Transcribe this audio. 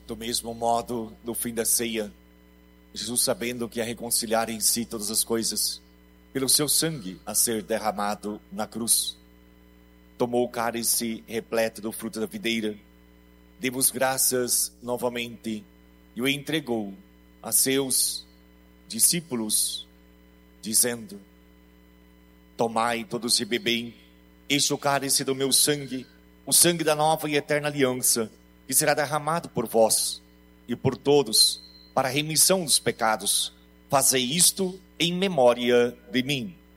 Do mesmo modo, no fim da ceia, Jesus, sabendo que ia reconciliar em si todas as coisas, pelo seu sangue a ser derramado na cruz, tomou o cálice repleto do fruto da videira, deu-vos graças novamente e o entregou a seus discípulos, dizendo: tomai todos e bebei, este é o cálice do meu sangue, o sangue da nova e eterna aliança, que será derramado por vós e por todos, para a remissão dos pecados. Fazei isto em memória de mim.